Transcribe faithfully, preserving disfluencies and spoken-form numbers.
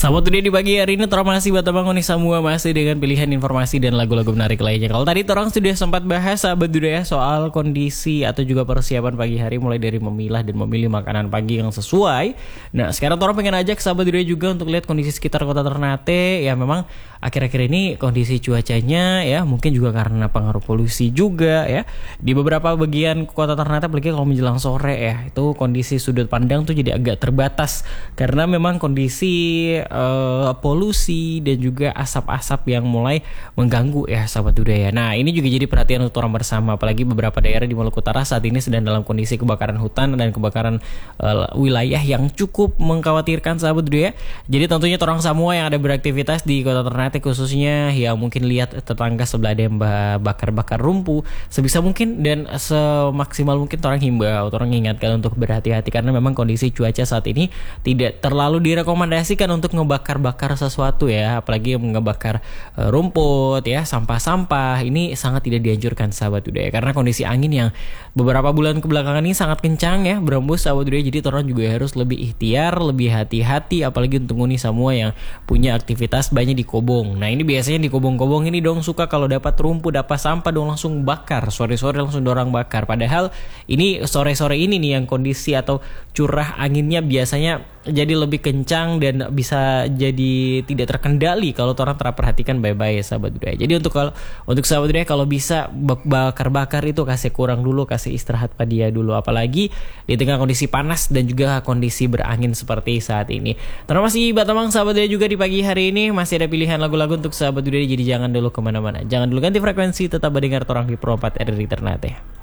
Sahabat Today di pagi hari ini terima kasih buat abang nih semua masih dengan pilihan informasi dan lagu-lagu menarik lainnya. Kalau tadi orang sudah sempat bahas sahabat Today soal kondisi atau juga persiapan pagi hari mulai dari memilah dan memilih makanan pagi yang sesuai. Nah sekarang orang pengen ajak sahabat Today juga untuk lihat kondisi sekitar kota Ternate. Ya memang akhir-akhir ini kondisi cuacanya ya mungkin juga karena pengaruh polusi juga ya. Di beberapa bagian kota Ternate apalagi kalau menjelang sore ya itu kondisi sudut pandang tuh jadi agak terbatas karena memang kondisi Uh, polusi dan juga asap-asap yang mulai mengganggu ya sahabat budaya. Nah ini juga jadi perhatian untuk orang bersama, apalagi beberapa daerah di Maluku Utara saat ini sedang dalam kondisi kebakaran hutan dan kebakaran uh, wilayah yang cukup mengkhawatirkan sahabat budaya. Jadi tentunya orang semua yang ada beraktivitas di kota Ternate khususnya yang mungkin lihat tetangga sebelah ada yang bakar-bakar rumpu sebisa mungkin dan semaksimal mungkin orang himbau, orang ingatkan untuk berhati-hati karena memang kondisi cuaca saat ini tidak terlalu direkomendasikan untuk ngebakar-bakar sesuatu ya, apalagi yang ngebakar uh, rumput ya, sampah-sampah ini sangat tidak dianjurkan sahabat budaya karena kondisi angin yang beberapa bulan kebelakangan ini sangat kencang ya berembus sahabat budaya. Jadi orang juga harus lebih ikhtiar, lebih hati-hati apalagi untuk uni semua yang punya aktivitas banyak di kobong. Nah ini biasanya di kobong-kobong ini dong suka kalau dapat rumput, dapat sampah dong langsung bakar, sore-sore langsung dorang bakar, padahal ini sore-sore ini nih yang kondisi atau curah anginnya biasanya jadi lebih kencang dan bisa jadi tidak terkendali kalau orang terperhatikan baik-baik sahabat budaya. Jadi untuk kalau untuk sahabat budaya kalau bisa bakar-bakar itu kasih kurang dulu, kasih istirahat pada dia dulu, apalagi di tengah kondisi panas dan juga kondisi berangin seperti saat ini. Terima kasih Batamang sahabat budaya juga di pagi hari ini masih ada pilihan lagu-lagu untuk sahabat budaya, jadi jangan dulu kemana-mana, jangan dulu ganti frekuensi, tetap mendengar orang di Pro empat R di Ternate.